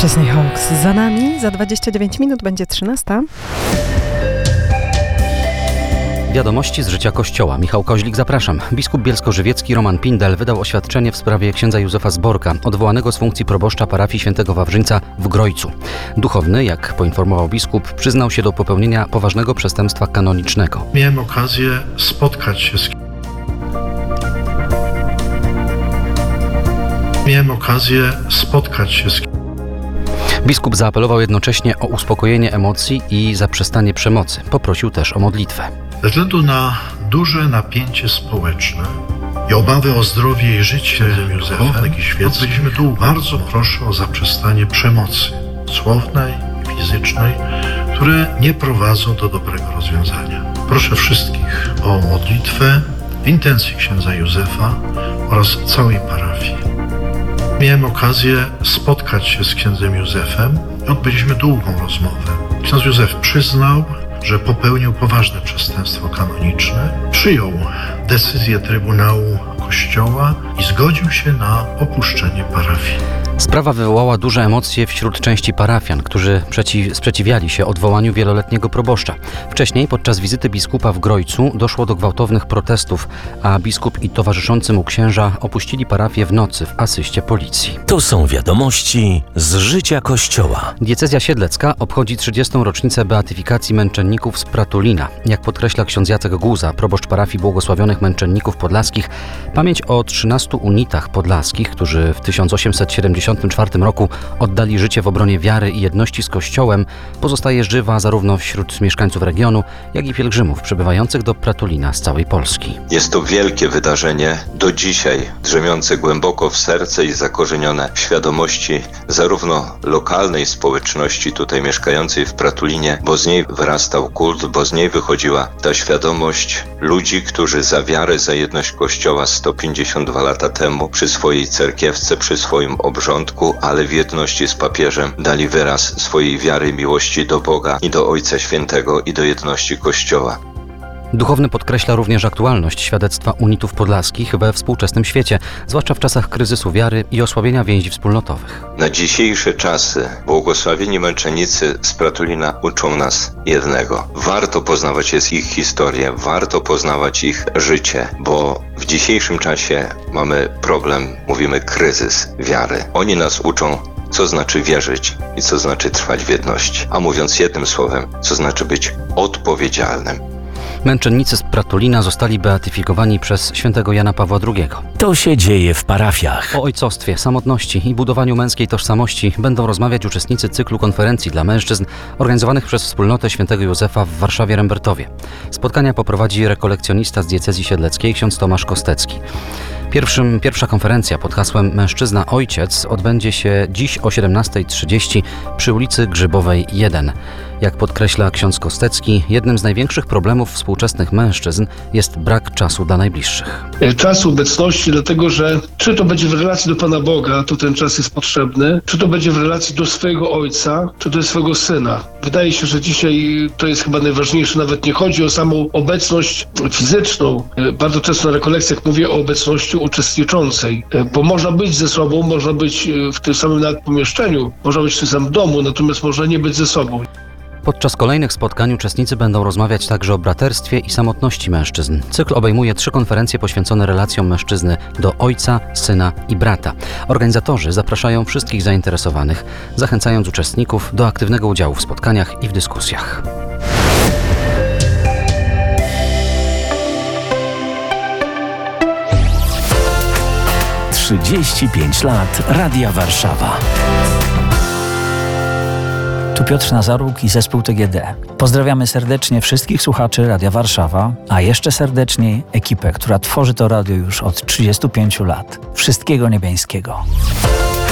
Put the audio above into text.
Chesney Hawks za nami, za 29 minut będzie 13. Wiadomości z życia Kościoła. Michał Koźlik, zapraszam. Biskup bielsko-żywiecki Roman Pindel wydał oświadczenie w sprawie księdza Józefa Zborka, odwołanego z funkcji proboszcza parafii świętego Wawrzyńca w Grojcu. Duchowny, jak poinformował biskup, przyznał się do popełnienia poważnego przestępstwa kanonicznego. Miałem okazję spotkać się z Biskup zaapelował jednocześnie o uspokojenie emocji i zaprzestanie przemocy. Poprosił też o modlitwę. Ze względu na duże napięcie społeczne i obawy o zdrowie i życie Józefa, jak i świeckim, bardzo proszę o zaprzestanie przemocy słownej i fizycznej, które nie prowadzą do dobrego rozwiązania. Proszę wszystkich o modlitwę w intencji księdza Józefa oraz całej parafii. Miałem okazję spotkać się z księdzem Józefem i odbyliśmy długą rozmowę. Ksiądz Józef przyznał, że popełnił poważne przestępstwo kanoniczne, przyjął decyzję Trybunału Kościoła i zgodził się na opuszczenie parafii. Sprawa wywołała duże emocje wśród części parafian, którzy sprzeciwiali się odwołaniu wieloletniego proboszcza. Wcześniej, podczas wizyty biskupa w Grojcu, doszło do gwałtownych protestów, a biskup i towarzyszący mu księża opuścili parafię w nocy w asyście policji. To są wiadomości z życia Kościoła. Diecezja siedlecka obchodzi 30. rocznicę beatyfikacji męczenników z Pratulina. Jak podkreśla ksiądz Jacek Guza, proboszcz parafii błogosławionych męczenników podlaskich, pamięć o 13 unitach podlaskich, którzy w 1874 roku oddali życie w obronie wiary i jedności z Kościołem, pozostaje żywa zarówno wśród mieszkańców regionu, jak i pielgrzymów przybywających do Pratulina z całej Polski. Jest to wielkie wydarzenie, do dzisiaj drzemiące głęboko w serce i zakorzenione w świadomości zarówno lokalnej społeczności tutaj mieszkającej w Pratulinie, bo z niej wyrastał kult, bo z niej wychodziła ta świadomość ludzi, którzy za wiarę, za jedność Kościoła 152 lata temu przy swojej cerkiewce, przy swoim obrządku, ale w jedności z papieżem dali wyraz swojej wiary i miłości do Boga i do Ojca Świętego i do jedności Kościoła. Duchowny podkreśla również aktualność świadectwa unitów podlaskich we współczesnym świecie, zwłaszcza w czasach kryzysu wiary i osłabienia więzi wspólnotowych. Na dzisiejsze czasy błogosławieni męczennicy z Pratulina uczą nas jednego. Warto poznawać ich historię, warto poznawać ich życie, bo w dzisiejszym czasie mamy problem, mówimy kryzys wiary. Oni nas uczą, co znaczy wierzyć i co znaczy trwać w jedności. A mówiąc jednym słowem, co znaczy być odpowiedzialnym. Męczennicy z Pratulina zostali beatyfikowani przez świętego Jana Pawła II. To się dzieje w parafiach. O ojcostwie, samotności i budowaniu męskiej tożsamości będą rozmawiać uczestnicy cyklu konferencji dla mężczyzn organizowanych przez wspólnotę świętego Józefa w Warszawie-Rembertowie. Spotkania poprowadzi rekolekcjonista z diecezji siedleckiej ksiądz Tomasz Kostecki. Pierwsza konferencja pod hasłem Mężczyzna Ojciec odbędzie się dziś o 17:30 przy ulicy Grzybowej 1. Jak podkreśla ksiądz Kostecki, jednym z największych problemów współczesnych mężczyzn jest brak czasu dla najbliższych. Czasu, obecności, dlatego że czy to będzie w relacji do Pana Boga, to ten czas jest potrzebny, czy to będzie w relacji do swojego ojca, czy do swojego syna. Wydaje się, że dzisiaj to jest chyba najważniejsze. Nawet nie chodzi o samą obecność fizyczną. Bardzo często na rekolekcjach mówię o obecności uczestniczącej, bo można być ze sobą, można być w tym samym nawet pomieszczeniu, można być w tym samym domu, natomiast można nie być ze sobą. Podczas kolejnych spotkań uczestnicy będą rozmawiać także o braterstwie i samotności mężczyzn. Cykl obejmuje 3 konferencje poświęcone relacjom mężczyzny do ojca, syna i brata. Organizatorzy zapraszają wszystkich zainteresowanych, zachęcając uczestników do aktywnego udziału w spotkaniach i w dyskusjach. „35 lat Radia Warszawa”. Tu Piotr Nazaruk i zespół TGD. Pozdrawiamy serdecznie wszystkich słuchaczy Radia Warszawa, a jeszcze serdeczniej ekipę, która tworzy to radio już od 35 lat. Wszystkiego niebiańskiego.